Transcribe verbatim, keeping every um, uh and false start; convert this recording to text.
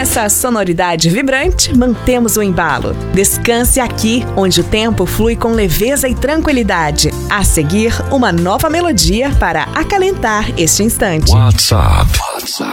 nossa sonoridade vibrante, mantemos o embalo. Descanse aqui, onde o tempo flui com leveza e tranquilidade. A seguir, uma nova melodia para acalentar este instante. WhatsApp.